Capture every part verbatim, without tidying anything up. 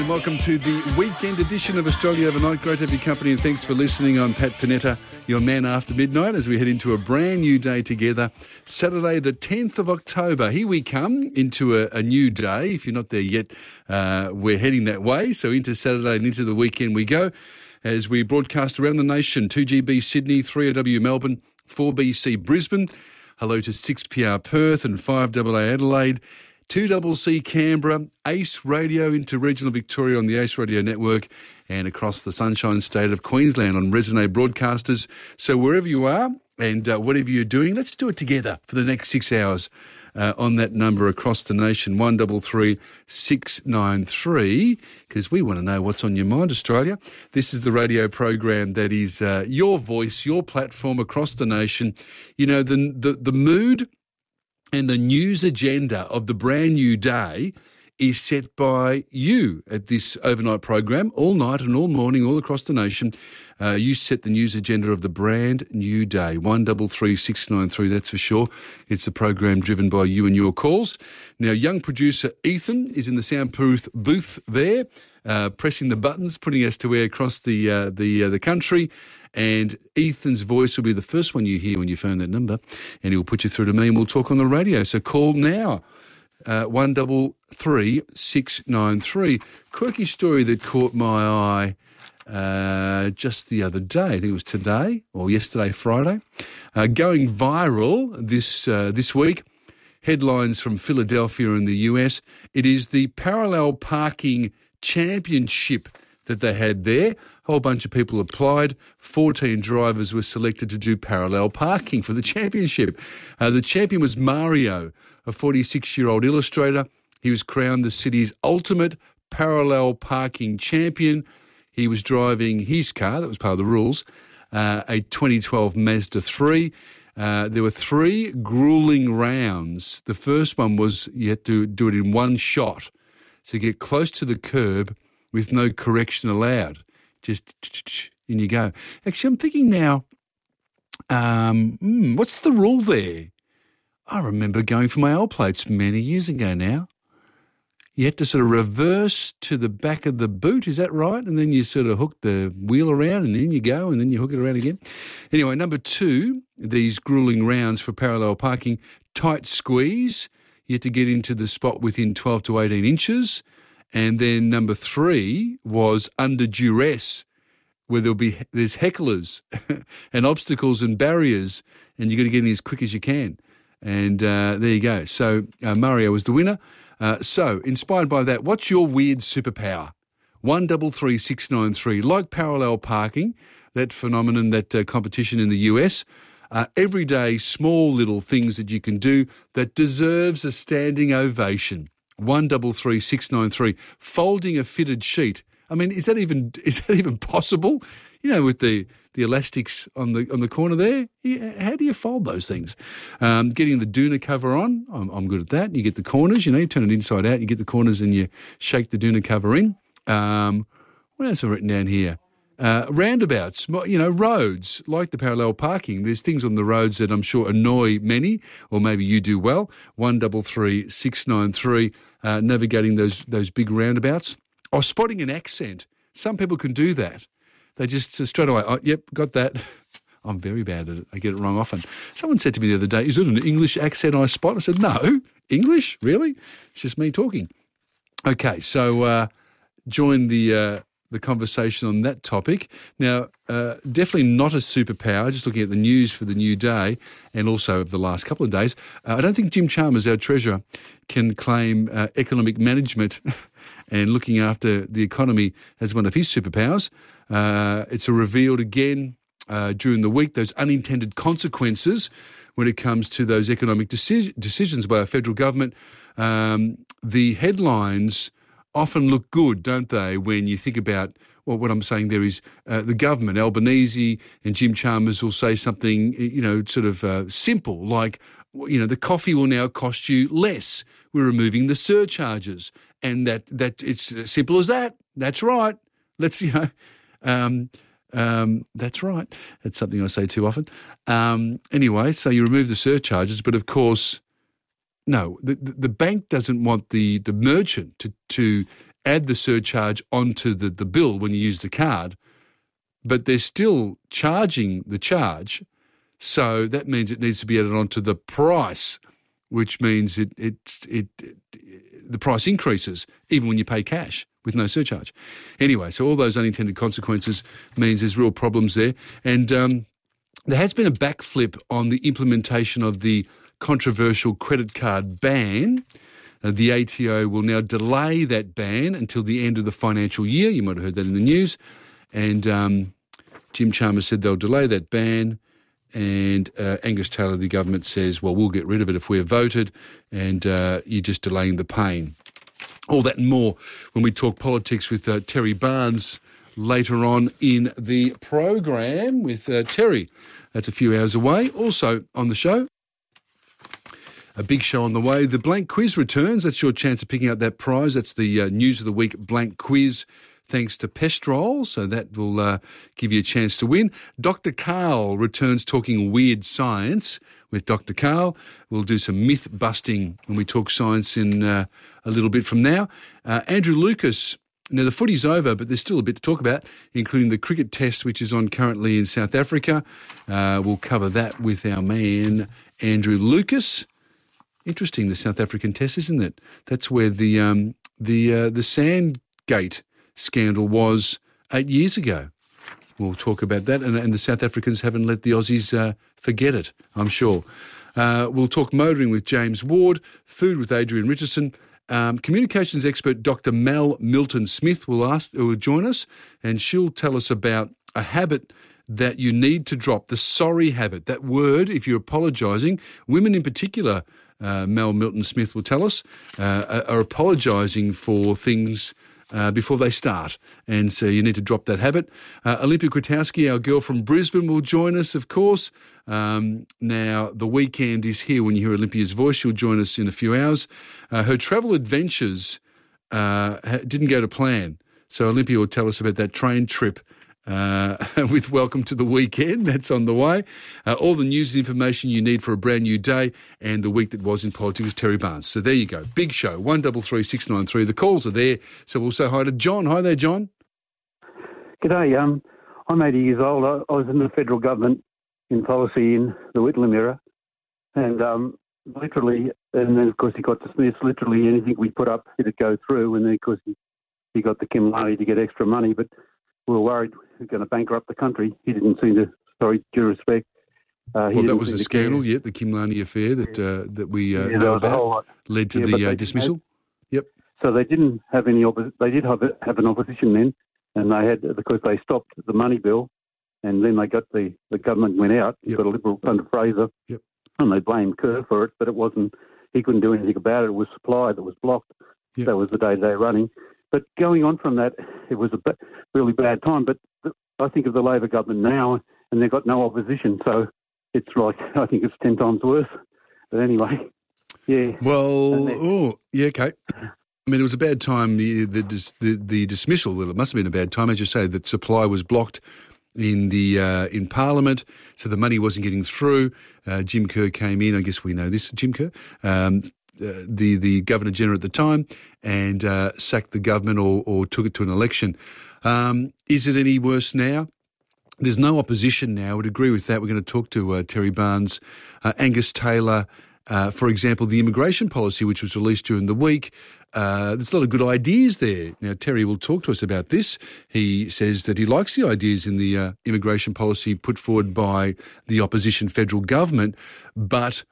Welcome to the weekend edition of Australia Overnight. Great to have your company and thanks for listening. I'm Pat Panetta, your man after midnight, as we head into a brand new day together. Saturday the tenth of October. Here we come into a, a new day. If you're not there yet, uh, we're heading that way. So into Saturday and into the weekend we go as we broadcast around the nation. two G B Sydney, three O W Melbourne, four B C Brisbane. Hello to six P R Perth and five A A Adelaide. two C C Canberra, Ace Radio into regional Victoria on the Ace Radio Network and across the Sunshine State of Queensland on Resonate Broadcasters. So wherever you are and uh, whatever you're doing, let's do it together for the next six hours uh, on that number across the nation, one three three, six nine three, because we want to know what's on your mind, Australia. This is the radio program that is uh, your voice, your platform across the nation. You know, the the, the mood and the news agenda of the brand new day is set by you at this overnight program, all night and all morning, all across the nation. Uh, you set the news agenda of the brand new day, one three three, six nine three, that's for sure. It's a program driven by you and your calls. Now, young producer Ethan is in the soundproof booth there, uh, pressing the buttons, putting us to air across the, uh, the, uh, the country. And Ethan's voice will be the first one you hear when you phone that number, and he'll put you through to me and we'll talk on the radio. So call now, uh, one three three, six nine three. Quirky story that caught my eye uh, just the other day. I think it was today or yesterday, Friday. Uh, going viral this uh, this week. Headlines from Philadelphia in the U S. It is the parallel parking championship that they had there. A whole bunch of people applied. fourteen drivers were selected to do parallel parking for the championship. Uh, the champion was Mario, a forty-six-year-old illustrator. He was crowned the city's ultimate parallel parking champion. He was driving his car, that was part of the rules, uh, a twenty twelve Mazda three. Uh, there were three grueling rounds. The first one was you had to do it in one shot. So get close to the curb with no correction allowed. Just in you go. Actually, I'm thinking now, um, hmm, what's the rule there? I remember going for my L plates many years ago now. You had to sort of reverse to the back of the boot, is that right? And then you sort of hook the wheel around and in you go and then you hook it around again. Anyway, number two, these grueling rounds for parallel parking, tight squeeze. You had to get into the spot within twelve to eighteen inches. And then number three was under duress, where there'll be there's hecklers and obstacles and barriers, and you've got to get in as quick as you can. And uh, there you go. So uh, Mario was the winner. Uh, so inspired by that, what's your weird superpower? one three three, six nine three. Like parallel parking, that phenomenon, that uh, competition in the U S, uh, everyday small little things that you can do that deserves a standing ovation. one three three, six nine three. Folding a fitted sheet. I mean, is that even is that even possible? You know, with the, the elastics on the on the corner there, how do you fold those things? Um, getting the doona cover on, I'm, I'm good at that. You get the corners, you know, you turn it inside out, you get the corners and you shake the doona cover in. Um, what else have I written down here? Uh, roundabouts, you know, roads, like the parallel parking. There's things on the roads that I'm sure annoy many, or maybe you do well. one three three, six nine three, uh, navigating those those big roundabouts. Or spotting an accent. Some people can do that. They just uh, straight away, oh, yep, got that. I'm very bad at it. I get it wrong often. Someone said to me the other day, is it an English accent I spot? I said, no. English? Really? It's just me talking. Okay, so uh, join the... Uh, the conversation on that topic. Now, uh, definitely not a superpower, just looking at the news for the new day and also of the last couple of days. Uh, I don't think Jim Chalmers, our Treasurer, can claim uh, economic management and looking after the economy as one of his superpowers. Uh, it's a revealed again uh, during the week, those unintended consequences when it comes to those economic deci- decisions by our federal government. Um, the headlines often look good, don't they, when you think about, well, what I'm saying there is uh, the government, Albanese and Jim Chalmers will say something, you know, sort of uh, simple, like, you know, the coffee will now cost you less. We're removing the surcharges. And that, that it's as simple as that. That's right. Let's, you know, um, um, that's right. That's something I say too often. Um, anyway, so you remove the surcharges, but of course, no, the, the bank doesn't want the, the merchant to, to add the surcharge onto the, the bill when you use the card, but they're still charging the charge. So that means it needs to be added onto the price, which means it, it, it, it the price increases even when you pay cash with no surcharge. Anyway, so all those unintended consequences means there's real problems there. And um, there has been a backflip on the implementation of the controversial credit card ban. Uh, the A T O will now delay that ban until the end of the financial year. You might have heard that in the news. And um, Jim Chalmers said they'll delay that ban. And uh, Angus Taylor, the government, says, well, we'll get rid of it if we're voted, and uh, you're just delaying the pain. All that and more when we talk politics with uh, Terry Barnes later on in the program with uh, Terry. That's a few hours away. Also on the show, a big show on the way. The Blank Quiz returns. That's your chance of picking out that prize. That's the uh, News of the Week Blank Quiz, thanks to Pestrol, so that will uh, give you a chance to win. Doctor Karl returns talking weird science with Doctor Karl. We'll do some myth-busting when we talk science in uh, a little bit from now. Uh, Andrew Lucas, now the footy's over, but there's still a bit to talk about, including the cricket test, which is on currently in South Africa. Uh, we'll cover that with our man, Andrew Lucas. Interesting, the South African test, isn't it? That's where the um, the uh, the Sandgate scandal was eight years ago. We'll talk about that, and, and the South Africans haven't let the Aussies uh, forget it, I'm sure. Uh, we'll talk motoring with James Ward, food with Adrian Richardson. Um, communications expert Doctor Mel Milton-Smith will ask, will join us, and she'll tell us about a habit that you need to drop, the sorry habit. That word, if you're apologising, women in particular, uh, Mel Milton-Smith will tell us, uh, are apologising for things Uh, before they start. And so you need to drop that habit. Uh, Olympia Kwiatkowski, our girl from Brisbane, will join us, of course. Um, now, the weekend is here. When you hear Olympia's voice, she'll join us in a few hours. Uh, her travel adventures uh, didn't go to plan. So Olympia will tell us about that train trip uh, with Welcome to the Weekend. That's on the way. Uh, all the news and information you need for a brand new day and the week that was in politics with Terry Barnes. So there you go. Big show. one double three six nine three. The calls are there. So we'll say hi to John. Hi there, John. G'day. Um, I'm eighty years old. I, I was in the federal government in policy in the Whitlam era. And um, literally, and then of course he got dismissed. Literally anything we put up, it'd go through. And then of course he, he got the Kimlani to get extra money. But we were worried we were going to bankrupt the country. He didn't seem to, sorry, due respect. Uh, well, that was the scandal, yeah, the Kimlani affair that uh, that we uh, yeah, know about led to yeah, the uh, dismissal. Have, yep. So they didn't have any, oppo- they did have, have an opposition then, and they had, because they stopped the money bill, and then they got the, the government went out, yep. got a Liberal under Fraser, yep. and they blamed Kerr for it, but it wasn't, he couldn't do anything about it. It was supply that was blocked. Yep. That was the day-to-day running. But going on from that, it was a b- really bad time. But th- I think of the Labor government now, and they've got no opposition. So it's like, I think it's ten times worse. But anyway, yeah. Well, oh, yeah, okay. I mean, it was a bad time, the, the, the, the dismissal. Well, it must have been a bad time, as you say, that supply was blocked in the uh, in Parliament, so the money wasn't getting through. Uh, Jim Kerr came in. I guess we know this, Jim Kerr. Um, Uh, the the Governor General at the time, and uh, sacked the government or, or took it to an election. Um, is it any worse now? There's no opposition now. I would agree with that. We're going to talk to uh, Terry Barnes, uh, Angus Taylor, uh, for example, the immigration policy, which was released during the week. Uh, there's a lot of good ideas there. Now, Terry will talk to us about this. He says that he likes the ideas in the uh, immigration policy put forward by the opposition federal government, but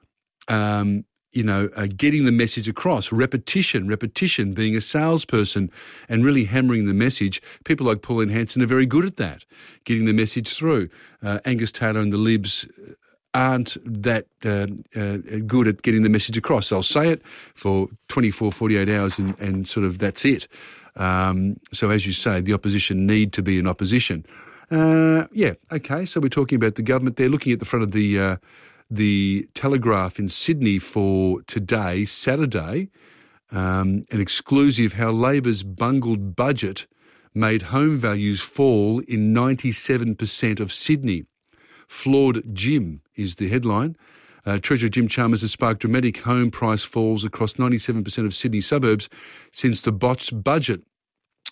um, you know, uh, getting the message across, repetition, repetition, being a salesperson and really hammering the message. People like Pauline Hanson are very good at that, getting the message through. Uh, Angus Taylor and the Libs aren't that uh, uh, good at getting the message across. They'll say it for twenty-four, forty-eight hours and, and sort of that's it. Um, so as you say, the opposition need to be an opposition. Uh, yeah, okay, so we're talking about the government. They're looking at the front of the... Uh, the Telegraph in Sydney for today, Saturday, um, an exclusive how Labor's bungled budget made home values fall in ninety-seven percent of Sydney. Flawed Jim is the headline. Uh, Treasurer Jim Chalmers has sparked dramatic home price falls across ninety-seven percent of Sydney suburbs since the botched budget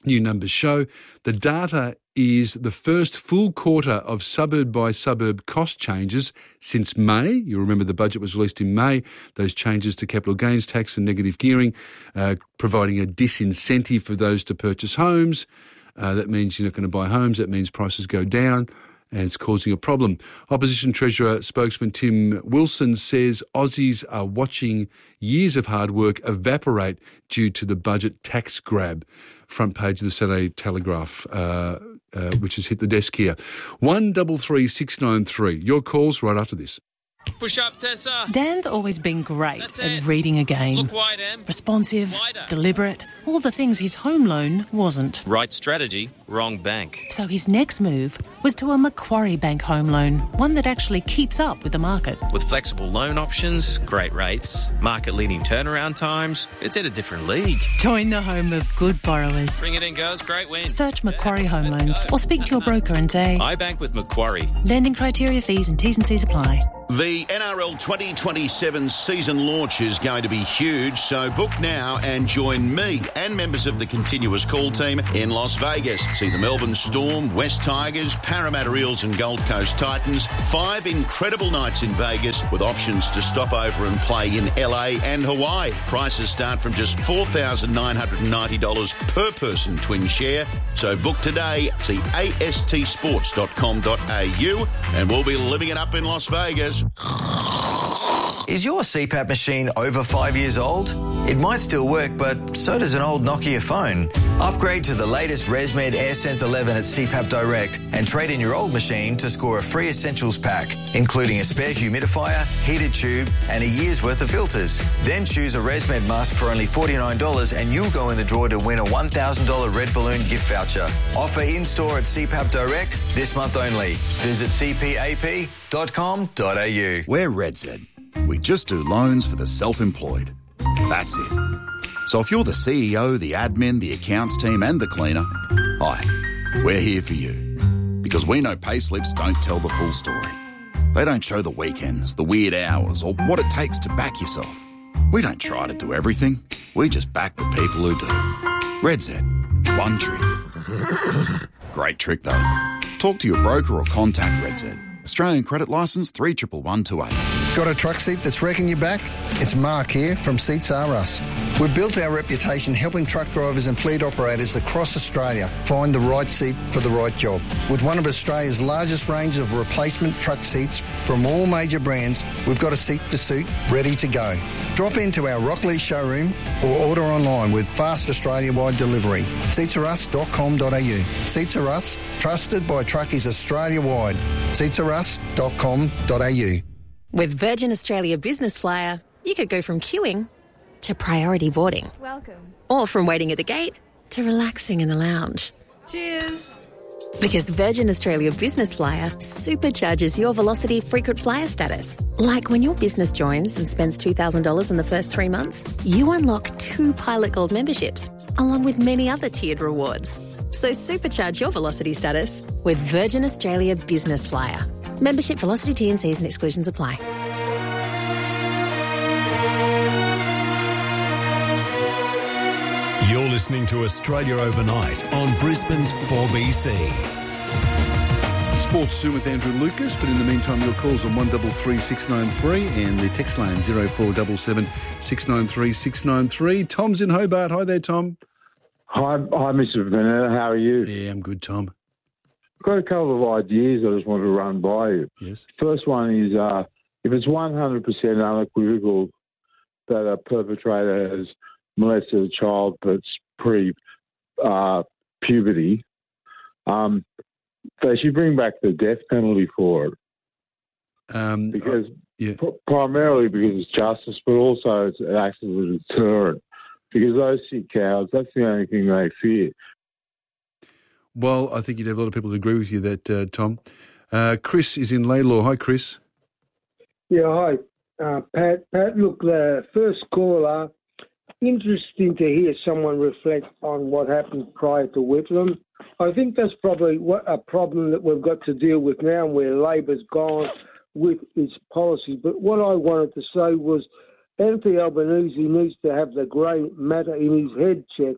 new numbers show. The data is the first full quarter of suburb-by-suburb cost changes since May. You remember the budget was released in May. Those changes to capital gains tax and negative gearing, uh, providing a disincentive for those to purchase homes. Uh, that means you're not going to buy homes. That means prices go down, and it's causing a problem. Opposition Treasurer spokesman Tim Wilson says Aussies are watching years of hard work evaporate due to the budget tax grab. Front page of the Saturday Telegraph, uh, uh, which has hit the desk here. one double three six nine three. Your calls right after this. Push up, Tessa. Dan's always been great That's at it. reading a game. Look wide, Em. Responsive, Wider. deliberate, all the things his home loan wasn't. Right strategy, wrong bank. So his next move was to a Macquarie Bank home loan, one that actually keeps up with the market. With flexible loan options, great rates, market-leading turnaround times, it's at a different league. Join the home of good borrowers. Bring it in, girls. Great win. Search Macquarie Yeah, Home let's Loans go. or speak to your broker and say, I bank with Macquarie. lending criteria, fees and T's and C's apply. The N R L twenty twenty-seven season launch is going to be huge, so book now and join me and members of the continuous call team in Las Vegas. See the Melbourne Storm, West Tigers, Parramatta Eels and Gold Coast Titans. Five incredible nights in Vegas with options to stop over and play in L A and Hawaii. Prices start from just four thousand nine hundred ninety dollars per person twin share. So book today. See A S T sports dot com dot A U and we'll be living it up in Las Vegas. Is your C PAP machine over five years old? It might still work, but so does an old Nokia phone. Upgrade to the latest ResMed AirSense eleven at C PAP Direct and trade in your old machine to score a free essentials pack, including a spare humidifier, heated tube and a year's worth of filters. Then choose a ResMed mask for only forty-nine dollars and you'll go in the draw to win a one thousand dollars Red Balloon gift voucher. Offer in-store at C PAP Direct this month only. Visit c p a p dot com dot a u. We're RedZ. We just do loans for the self-employed. That's it. So if you're the C E O, the admin, the accounts team and the cleaner, hi, we're here for you. Because we know payslips don't tell the full story. They don't show the weekends, the weird hours or what it takes to back yourself. We don't try to do everything. We just back the people who do. RedZ. One trick. Great trick though. Talk to your broker or contact RedZ. Australian credit licence three one one two eight. Got a truck seat that's wrecking your back? It's Mark here from Seats R Us. We've built our reputation helping truck drivers and fleet operators across Australia find the right seat for the right job. With one of Australia's largest range of replacement truck seats from all major brands, we've got a seat to suit ready to go. Drop into our Rockley showroom or order online with fast Australia-wide delivery. seats r us dot com dot a u. Seats R Us, trusted by truckies Australia-wide. seats r us dot com dot a u. With Virgin Australia Business Flyer, you could go from queuing to priority boarding. Welcome. Or from waiting at the gate to relaxing in the lounge. Cheers. Because Virgin Australia Business Flyer supercharges your Velocity frequent flyer status. Like when your business joins and spends two thousand dollars in the first three months, you unlock two Pilot Gold memberships, along with many other tiered rewards. So supercharge your Velocity status with Virgin Australia Business Flyer. Membership, Velocity, T and Cs and exclusions apply. You're listening to Australia Overnight on Brisbane's four B C. Sports soon with Andrew Lucas, but in the meantime, your calls on one double three six nine three and the text line zero four seven seven six nine three six nine three. Tom's in Hobart. Hi there, Tom. Hi, hi, Mister Vanetta. How are you? Yeah, I'm good, Tom. I've got a couple of ideas I just want to run by you. Yes. First one is uh, if it's one hundred percent unequivocal that a perpetrator has molested a child that's pre-puberty, uh, um, they should bring back the death penalty for it. Um, because uh, yeah. pr- primarily because it's justice, but also it's, it acts as a deterrent. Because those sick cows, that's the only thing they fear. Well, I think you'd have a lot of people who agree with you that, uh, Tom. Uh, Chris is in Laylaw. Hi, Chris. Yeah, hi, uh, Pat. Pat, look, the first caller, interesting to hear someone reflect on what happened prior to Whitlam. I think that's probably what a problem that we've got to deal with now where Labor's gone with its policy. But what I wanted to say was Anthony Albanese needs to have the grey matter in his head checked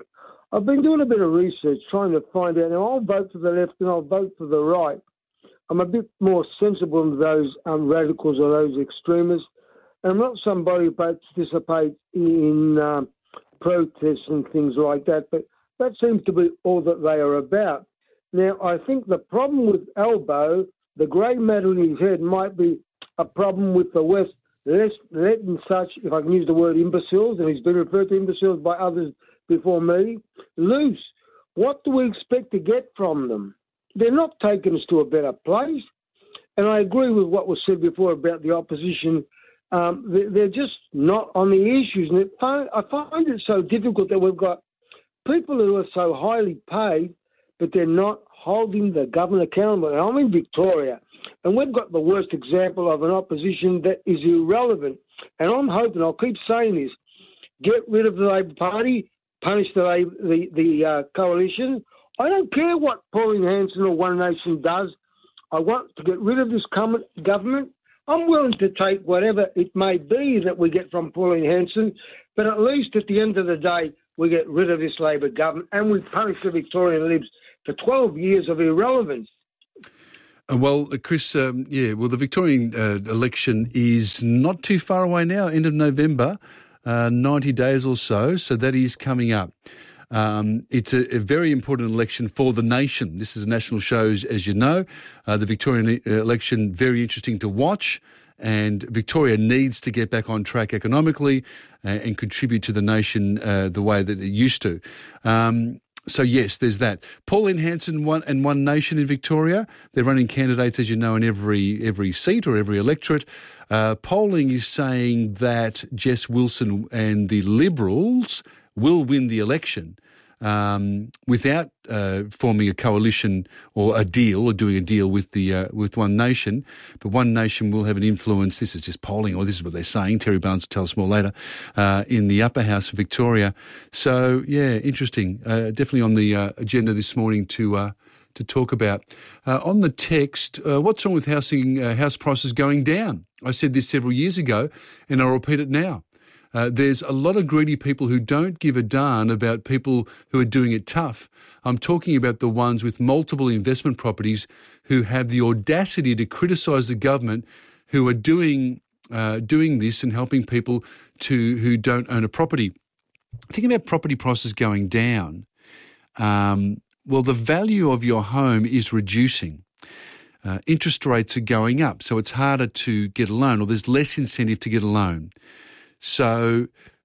I've been doing a bit of research trying to find out. Now, I'll vote for the left and I'll vote for the right. I'm a bit more sensible than those um, radicals or those extremists. And I'm not somebody who participates in um, protests and things like that, but that seems to be all that they are about. Now, I think the problem with Albo, the grey matter in his head, might be a problem with the West letting such, if I can use the word imbeciles, and he's been referred to imbeciles by others before me, loose. What do we expect to get from them? They're not taking us to a better place. And I agree with what was said before about the opposition. Um, they're just not on the issues. And it, I find it so difficult that we've got people who are so highly paid, but they're not holding the government accountable. And I'm in Victoria, and we've got the worst example of an opposition that is irrelevant. And I'm hoping, I'll keep saying this, get rid of the Labor Party, punish the, the, the uh, coalition. I don't care what Pauline Hanson or One Nation does. I want to get rid of this government. I'm willing to take whatever it may be that we get from Pauline Hanson, but at least at the end of the day, we get rid of this Labor government and we punish the Victorian Libs for twelve years of irrelevance. Uh, well, uh, Chris, um, yeah, well, the Victorian uh, election is not too far away now, end of November, uh, ninety days or so, so that is coming up. Um, it's a, a very important election for the nation. This is a national show, as you know. Uh, the Victorian election, very interesting to watch, and Victoria needs to get back on track economically uh, and contribute to the nation uh, the way that it used to. Um, so, yes, there's that. Pauline Hanson one, and One Nation in Victoria, they're running candidates, as you know, in every every seat or every electorate. Uh, polling is saying that Jess Wilson and the Liberals will win the election um, without uh, forming a coalition or a deal or doing a deal with the uh, with One Nation. But One Nation will have an influence. This is just polling, or this is what they're saying. Terry Barnes will tell us more later uh, in the upper house of Victoria. So yeah, interesting. Uh, definitely on the uh, agenda this morning to uh, to talk about. Uh, on the text, uh, what's wrong with housing uh, house prices going down? I said this several years ago, and I'll repeat it now. Uh, there's a lot of greedy people who don't give a darn about people who are doing it tough. I'm talking about the ones with multiple investment properties who have the audacity to criticise the government, who are doing uh, doing this and helping people to who don't own a property. Think about property prices going down. Um, well, the value of your home is reducing. Uh, interest rates are going up, so it's harder to get a loan, or there's less incentive to get a loan. So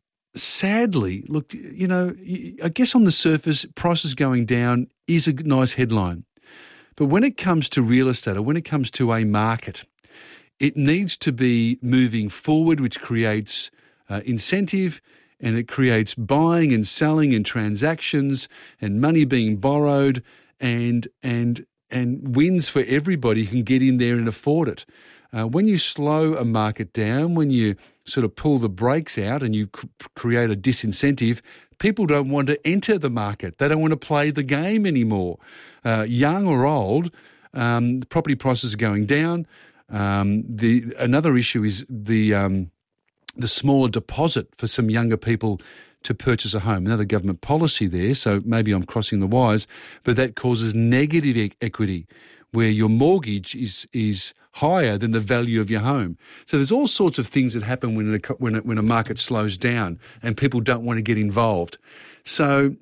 sadly, look, you know, I guess on the surface, prices going down is a nice headline. But when it comes to real estate, or when it comes to a market, it needs to be moving forward, which creates uh, incentive, and it creates buying and selling and transactions and money being borrowed and and and wins for everybody who can get in there and afford it. Uh, when you slow a market down, when you sort of pull the brakes out and you c- create a disincentive, people don't want to enter the market. They don't want to play the game anymore. Uh, young or old, um, the property prices are going down. Um, the another issue is the um, the smaller deposit for some younger people to purchase a home. Another government policy there, so maybe I'm crossing the wires, but that causes negative e- equity, where your mortgage is is higher than the value of your home. So there's all sorts of things that happen when a, when a, when a market slows down and people don't want to get involved. So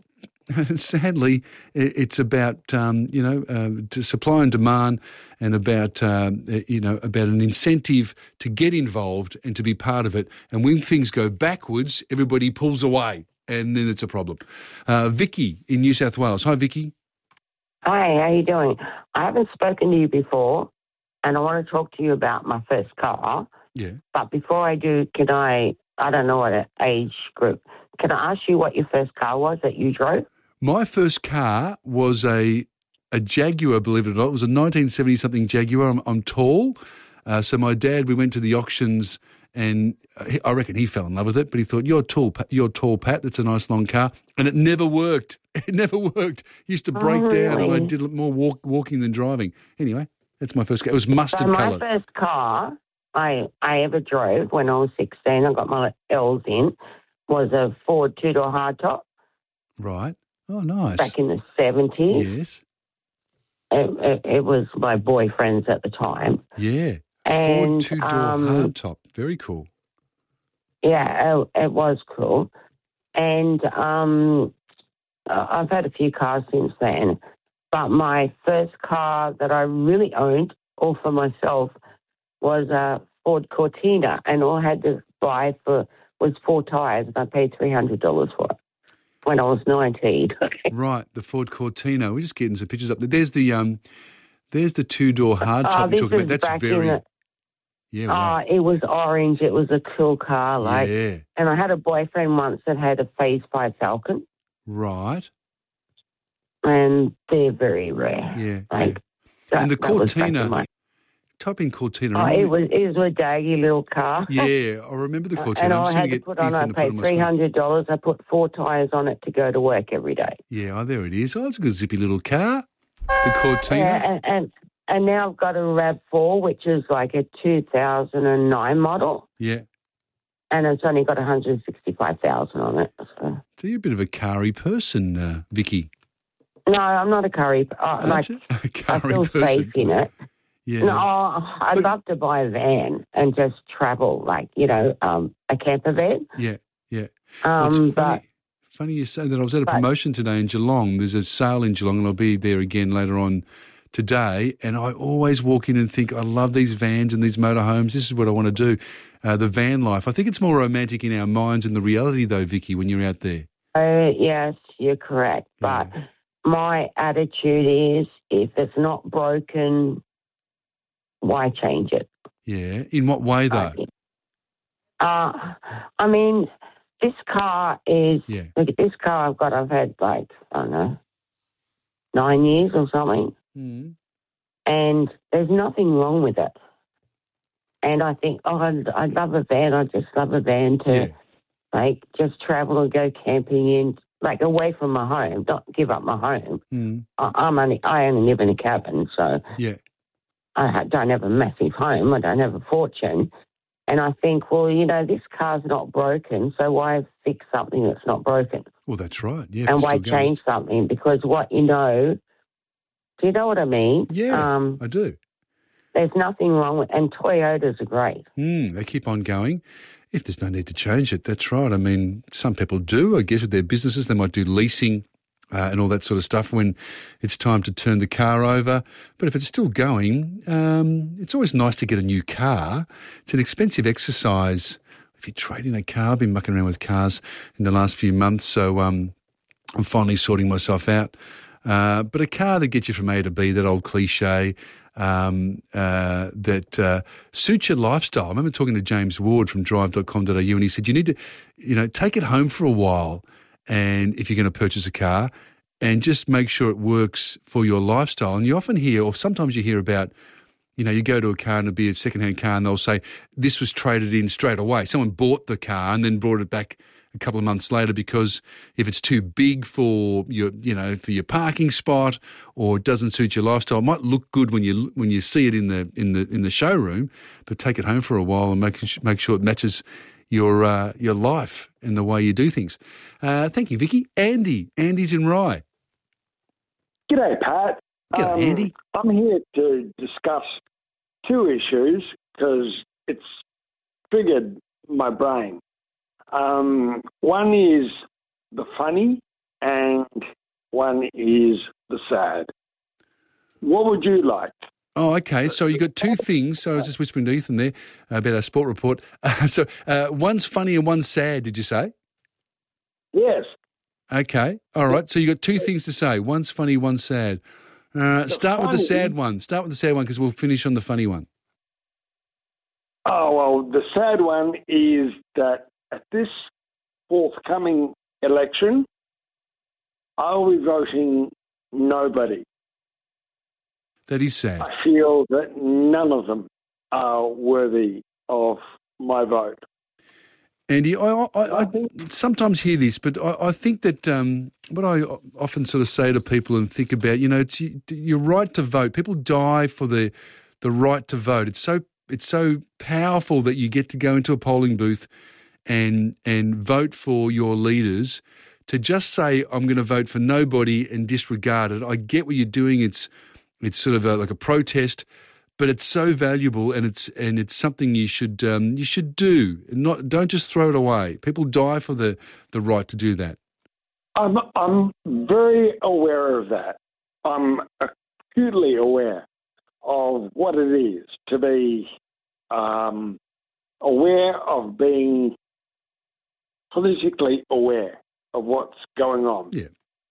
sadly, it's about um, you know uh, to supply and demand, and about uh, you know about an incentive to get involved and to be part of it. And when things go backwards, everybody pulls away, and then it's a problem. Uh, Vicky in New South Wales. Hi, Vicky. Hi, how you doing? I haven't spoken to you before, and I want to talk to you about my first car. Yeah. But before I do, can I, I don't know what age group, can I ask you what your first car was that you drove? My first car was a a Jaguar, believe it or not. It was a nineteen seventy-something Jaguar. I'm, I'm tall. Uh, so my dad, we went to the auctions, and I reckon he fell in love with it, but he thought, you're tall, you're tall, Pat. That's a nice long car. And it never worked. It never worked. It used to break oh, down, really? and I did more walk, walking than driving. Anyway, that's my first car. It was mustard so my colour. My first car I, I ever drove when I was sixteen, I got my L's in, was a Ford two-door hardtop. Right. Oh, nice. Back in the seventies. Yes. It, it, it was my boyfriend's at the time. Yeah. And, Ford two-door um, hardtop. Very cool. Yeah, it, it was cool. And um, I've had a few cars since then. But my first car that I really owned, all for myself, was a Ford Cortina. And all I had to buy for was four tyres, and I paid three hundred dollars for it when I was nineteen. Right, the Ford Cortina. We're just getting some pictures up there. There's the um, there's the two-door hardtop Oh, you're talking about. this is That's back very... in the- Yeah, Oh, wow. it was orange. It was a cool car. Like, Yeah. And I had a boyfriend once that had a Phase five Falcon, Right. and they're very rare. Yeah. Like, yeah. And the that was back in Cortina, my- type in Cortina. Oh, I it remember- was it was a daggy little car. Yeah, I remember the Cortina. And I'm I just had going to to get put on, I Ethan to put paid on my three screen. hundred dollars. I put four tyres on it to go to work every day. Yeah, oh, there it is. Oh, it's a good zippy little car. The Cortina. Yeah, and, and, and now I've got a RAV four, which is like a two thousand nine model, Yeah. and it's only got one hundred sixty-five thousand on it. So. So you're a bit of a car-y person, uh, Vicky. No, I'm not a curry. Uh, like, you? A I car-y feel person. safe in it. Yeah. No, I'd love to buy a van and just travel, like, you know, um, a camper van. Yeah, yeah. Um, well, it's funny, but, funny you say that. I was at a but- promotion today in Geelong. There's a sale in Geelong, and I'll be there again later on today. And I always walk in and think, I love these vans and these motorhomes. This is what I want to do. Uh, the van life. I think it's more romantic in our minds than the reality, though, Vicky, when you're out there. uh, yes, you're correct. But my attitude is, if it's not broken, why change it? Yeah. In what way, though? Uh, I mean, this car is, Yeah. look at this car I've got, I've had like, I don't know, nine years or something. Mm. And there's nothing wrong with it. And I think, oh, I, I love a van. I just love a van to, Yeah. like, just travel and go camping in, like, away from my home. Don't give up my home. Mm. I, I'm only, I only live in a cabin, so Yeah. I ha- don't have a massive home. I don't have a fortune. And I think, well, you know, this car's not broken, so why fix something that's not broken? Well, that's right. Yeah. and it's why still going. change something? Because what you know, do you know what I mean? Yeah, Um, I do. there's nothing wrong with, and Toyotas are great. Mm, they keep on going. If there's no need to change it, that's right. I mean, some people do, I guess, with their businesses. They might do leasing uh, and all that sort of stuff when it's time to turn the car over. But if it's still going, um, it's always nice to get a new car. It's an expensive exercise. If you trade in a car, I've been mucking around with cars in the last few months, so um, I'm finally sorting myself out. Uh, but a car that gets you from A to B, that old cliche, um, uh, that uh, suits your lifestyle. I remember talking to James Ward from drive dot com dot a u, and he said, you need to, you know, take it home for a while, and if you're going to purchase a car, and just make sure it works for your lifestyle. And you often hear, or sometimes you hear about, you know, you go to a car and it'll be a second-hand car, and they'll say, this was traded in straight away. Someone bought the car and then brought it back a couple of months later because if it's too big for your, you know, for your parking spot, or it doesn't suit your lifestyle, it might look good when you when you see it in the in the in the showroom, but take it home for a while and make make sure it matches your uh, your life and the way you do things. Uh, thank you, Vicky. Andy, Andy's in Rye. G'day, Pat. G'day, um, Andy. I'm here to discuss two issues because it's triggered my brain. Um, one is the funny and one is the sad. What would you like? Oh, okay. So you got two things. So I was just whispering to Ethan there about our sport report. Uh, so uh, one's funny and one's sad, did you say? Yes. Okay. All right. So you got two things to say. One's funny, one's sad. Uh, start with the funny- sad one. Start with the sad one because we'll finish on the funny one. Oh, well, the sad one is that at this forthcoming election, I'll be voting nobody. That is sad. I feel that none of them are worthy of my vote. Andy, I, I, I sometimes hear this, but I, I think that um, what I often sort of say to people and think about, you know, it's your right to vote. People die for the the right to vote. It's so it's so powerful that you get to go into a polling booth and and vote for your leaders to just say, I'm going to vote for nobody and disregard it. I get what you're doing. It's it's sort of a, like a protest, but it's so valuable, and it's and it's something you should um, you should do. Not don't just throw it away. People die for the, the right to do that. I'm I'm very aware of that. I'm acutely aware of what it is to be um, aware of being politically aware of what's going on. Yeah.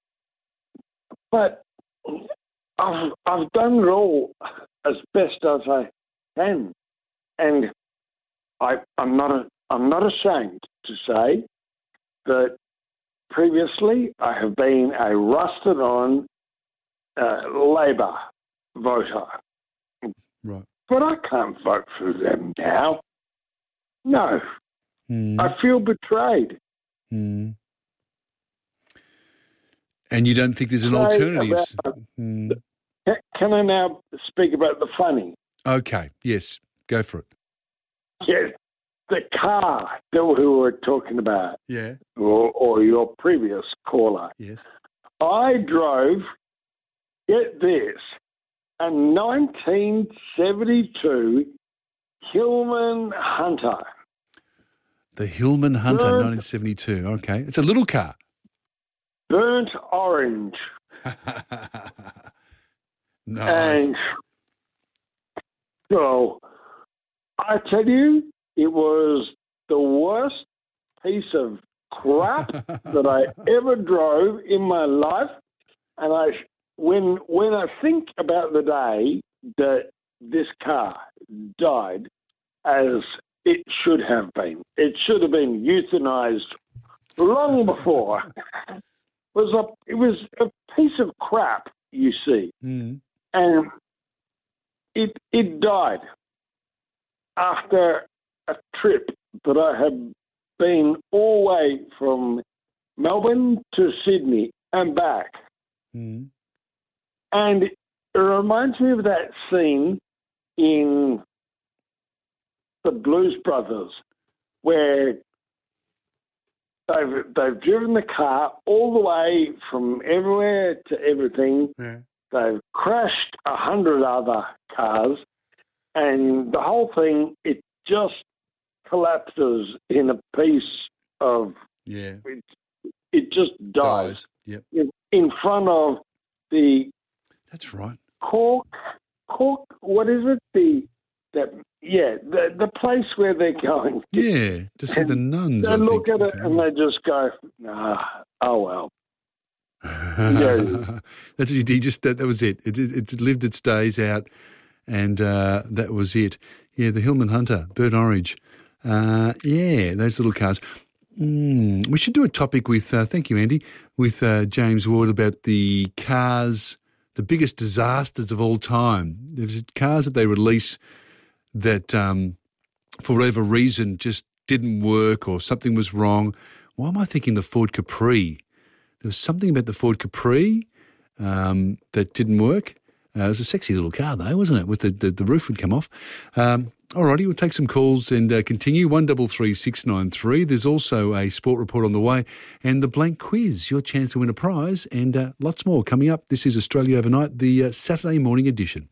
But I've I've done it all as best as I can, and I I'm not a, I'm not ashamed to say that previously I have been a rusted on uh, Labor voter. Right. But I can't vote for them now. No. Mm. I feel betrayed. Mm. And you don't think there's an Say alternative? about- Mm. Can- Can I now speak about the funny? Okay, yes, go for it. Yes, the car that we were talking about, Yeah. or, or your previous caller. Yes. I drove, get this, a nineteen seventy-two Hillman Hunter. The Hillman Hunter, Burnt- nineteen seventy-two. Okay, it's a little car. Burnt orange. Nice. And so I tell you, it was the worst piece of crap that I ever drove in my life. And I, when when I think about the day that this car died, as it should have been, it should have been euthanized long before. It was a it was a piece of crap, you see. Mm. And it it died after a trip that I had been all the way from Melbourne to Sydney and back. Mm. And it reminds me of that scene in the Blues Brothers where they've, they've driven the car all the way from everywhere to everything. Yeah. They've crashed a hundred other cars, and the whole thing, it just collapses in a piece of, Yeah. it, it just dies, Dies. Yep. in, in front of the That's right. Cork, Cork, what is it? The, that, yeah, the, the place where they're going. Yeah, to see the nuns. They I look think. at it and they just go, nah, oh well. Yeah. That's what you did. Just that, that was it. It, it. it lived its days out, and uh, that was it. Yeah, the Hillman Hunter, burnt orange. Uh, yeah, those little cars. Mm, we should do a topic with, uh, thank you, Andy, with uh, James Ward about the cars, the biggest disasters of all time. There's cars that they release that, um, for whatever reason, just didn't work or something was wrong. Why am I thinking the Ford Capri? There was something about the Ford Capri um, that didn't work. Uh, it was a sexy little car, though, wasn't it? With the, the, the roof would come off. Um, all righty, we'll take some calls and uh, continue. one double three six nine three. There's also a sport report on the way and the blank quiz, your chance to win a prize, and uh, lots more coming up. This is Australia Overnight, the uh, Saturday morning edition.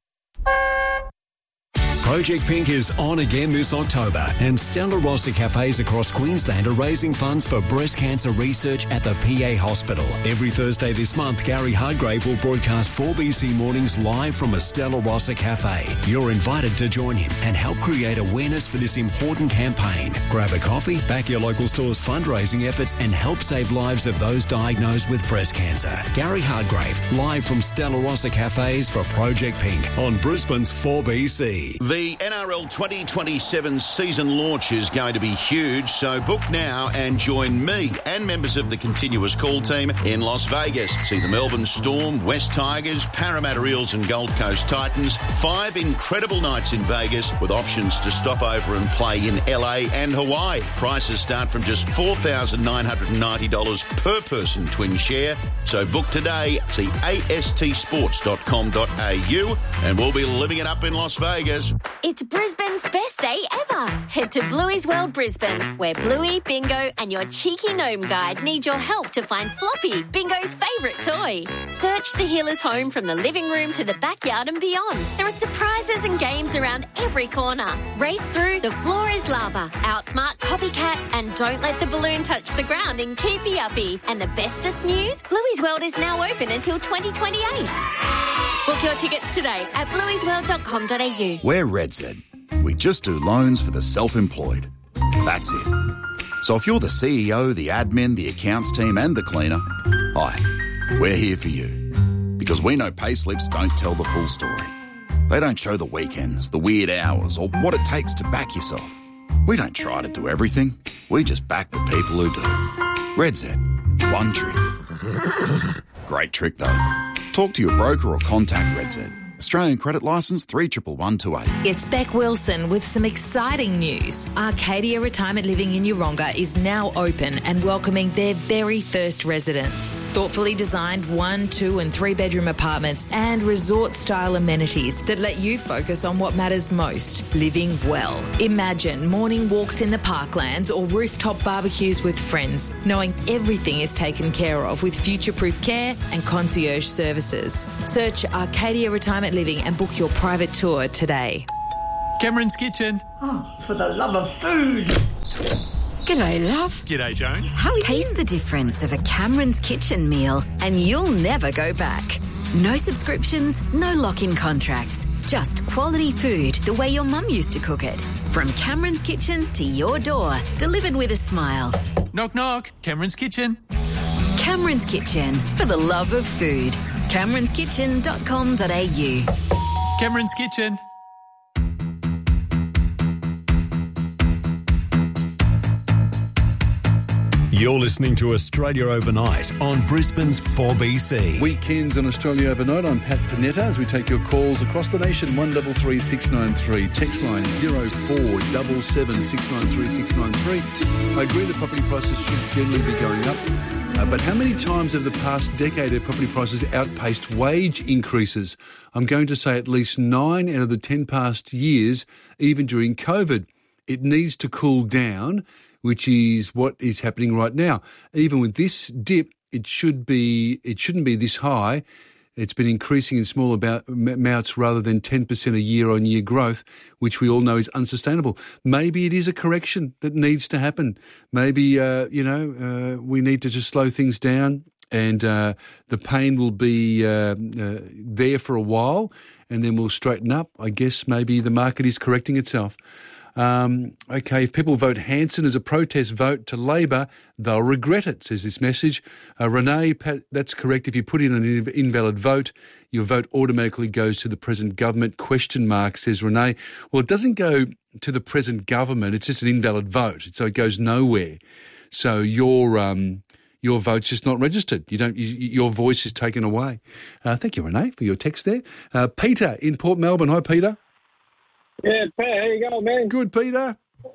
Project Pink is on again this October, and Stella Rossi cafes across Queensland are raising funds for breast cancer research at the P A Hospital. Every Thursday this month, Gary Hardgrave will broadcast four B C Mornings live from a Stella Rossi cafe. You're invited to join him and help create awareness for this important campaign. Grab a coffee, back your local store's fundraising efforts, and help save lives of those diagnosed with breast cancer. Gary Hardgrave, live from Stella Rossi cafes for Project Pink on Brisbane's four B C. The N R L twenty twenty-seven season launch is going to be huge, so book now and join me and members of the continuous call team in Las Vegas. See the Melbourne Storm, West Tigers, Parramatta Eels and Gold Coast Titans. Five incredible nights in Vegas with options to stop over and play in L A and Hawaii. Prices start from just four thousand nine hundred ninety dollars per person twin share. So book today. See a s t sports dot com dot a u and we'll be living it up in Las Vegas. It's Brisbane's Brisbane's best day ever. Head to Bluey's World Brisbane, where Bluey, Bingo and your cheeky gnome guide need your help to find Floppy, Bingo's favourite toy. Search the healer's home from the living room to the backyard and beyond. There are surprises and games around every corner. Race through The Floor is Lava, Outsmart Copycat and Don't Let the Balloon Touch the Ground in Keepy Uppy. And the bestest news? Bluey's World is now open until twenty twenty-eight. Book your tickets today at blueys world dot com dot a u. We're RedZ. We just do loans for the self-employed. That's it. So if you're the C E O, the admin, the accounts team and the cleaner, hi, we're here for you. Because we know payslips don't tell the full story. They don't show the weekends, the weird hours or what it takes to back yourself. We don't try to do everything. We just back the people who do. RedZ. One trick. Great trick though. Talk to your broker or contact RedZ. Australian credit licence three one one two eight. It's Beck Wilson with some exciting news. Arcadia Retirement Living in Yeronga is now open and welcoming their very first residents. Thoughtfully designed one, two and three bedroom apartments and resort-style amenities that let you focus on what matters most, living well. Imagine morning walks in the parklands or rooftop barbecues with friends, knowing everything is taken care of with future-proof care and concierge services. Search Arcadia Retirement Living and book your private tour today. Cameron's Kitchen. Oh, for the love of food. G'day, love. G'day, Joan. How Taste the difference of a Cameron's Kitchen meal and you'll never go back. No subscriptions, no lock-in contracts. Just quality food the way your mum used to cook it. From Cameron's Kitchen to your door, delivered with a smile. Knock, knock. Cameron's Kitchen. Cameron's Kitchen, for the love of food. camerons kitchen dot com dot a u. Cameron's Kitchen. You're listening to Australia Overnight on Brisbane's four B C. Weekends on Australia Overnight. I'm Pat Panetta as we take your calls across the nation. one three three six nine three. Text line zero four seven seven six nine three six nine three. I agree that property prices should generally be going up. Uh, but how many times over the past decade have property prices outpaced wage increases? I'm going to say at least nine out of the ten past years, even during COVID. It needs to cool down, which is what is happening right now. Even with this dip, it should be it shouldn't be this high. It's been increasing in small about, amounts rather than ten percent a year-on-year growth, which we all know is unsustainable. Maybe it is a correction that needs to happen. Maybe, uh, you know, uh, we need to just slow things down and uh, the pain will be uh, uh, there for a while and then we'll straighten up. I guess maybe the market is correcting itself. Um, okay, if people vote Hanson as a protest vote to Labor, they'll regret it, says this message. Uh, Renee, Pat, that's correct. If you put in an inv- invalid vote, your vote automatically goes to the present government, question mark, says Renee. Well, it doesn't go to the present government. It's just an invalid vote, so it goes nowhere. So your um, your vote's just not registered. You don't. You, your voice is taken away. Uh, thank you, Renee, for your text there. Uh, Peter in Port Melbourne. Hi, Peter. Yeah, Pat, how you going, man? Good, Peter.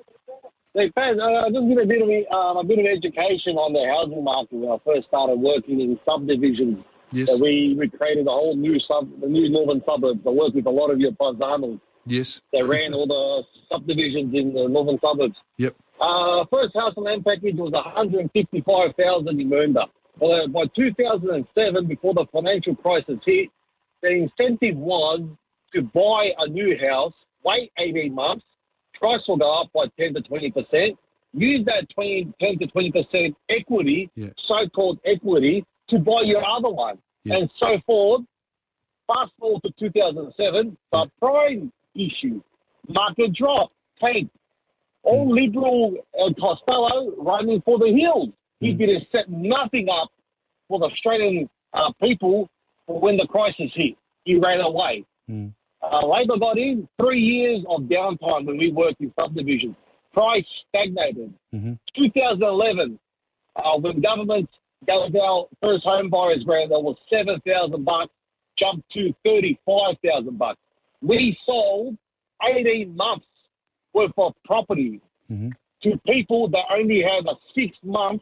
Hey, Pat, uh, just give a bit of um, a bit of education on the housing market when I first started working in subdivisions. Yes. So we, we created a whole new sub, the new northern suburbs. I worked with a lot of your paisanos. Yes. They ran all the subdivisions in the northern suburbs. Yep. Uh, first house and land package was one hundred fifty-five thousand dollars in Moomba. Well, by two thousand seven, before the financial crisis hit, the incentive was to buy a new house, wait eighteen months, price will go up by ten to twenty percent, use that twenty, ten to twenty percent equity, yeah. so-called equity, to buy your other one, yeah. and so forth. Fast forward to two thousand seven, the prime issue, market drop, tank. All mm. Liberal uh, Costello running for the hills. He Mm. didn't set nothing up for the Australian uh, people for when the crisis hit. He ran away. Mm. Uh, Labor got in, three years of downtime when we worked in subdivisions. Price stagnated. Mm-hmm. two thousand eleven, uh, when government gave our first home buyers grant, that was seven thousand bucks, jumped to thirty-five thousand bucks. We sold eighteen months worth of property mm-hmm. to people that only have a six-month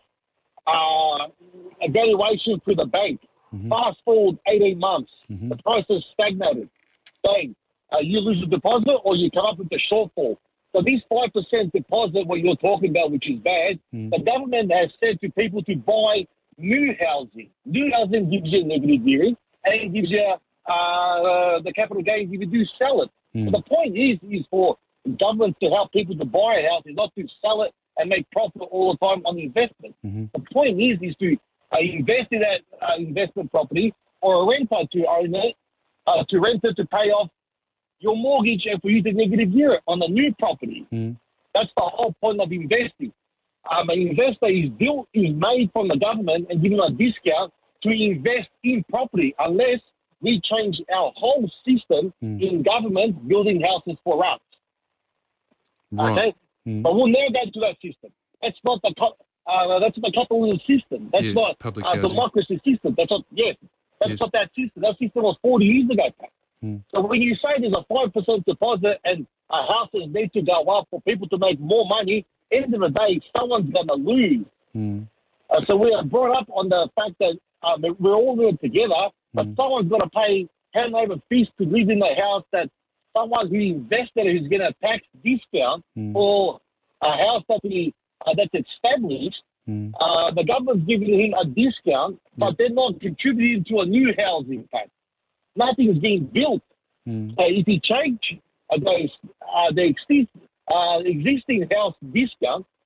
uh, evaluation through the bank. Mm-hmm. Fast forward eighteen months, mm-hmm. the prices stagnated. Bang. uh, you lose the deposit or you come up with the shortfall. So this five percent deposit, what you're talking about, which is bad, Mm. the government has said to people to buy new housing. New housing gives you negative gearing and it gives you uh, the capital gains if you do sell it. Mm. But the point is, is for government to help people to buy a house, is not to sell it and make profit all the time on investment. Mm-hmm. The point is, is to uh, invest in that uh, investment property or a renter to own it, uh, to rent it to pay off your mortgage and for you to negative gear it on a new property. Mm. That's the whole point of investing. Um, an investor is built, is made from the government and given a discount to invest in property unless we change our whole system Mm. in government building houses for us. Right. Okay? Mm. But we'll never go to that system. That's not the co- uh, that's the capitalism system. That's Yeah, not public uh, housing. democracy system. That's not yes. That's Yes. not that system. That system was forty years ago, Pat. Mm. So when you say there's a five percent deposit and a houses need to go up for people to make more money, end of the day, someone's going to lose. Mm. Uh, so we are brought up on the fact that um, we're all in it together, but Mm. someone's got to pay hand over fist to live in the house that someone who invested who's getting a tax discount Mm. for a house that we, uh, that's established. Mm. Uh, the government's giving him a discount, but they're not contributing to a new housing pack. Nothing's being built. Mm. So if you change uh, those, uh, the exist, uh, existing house discount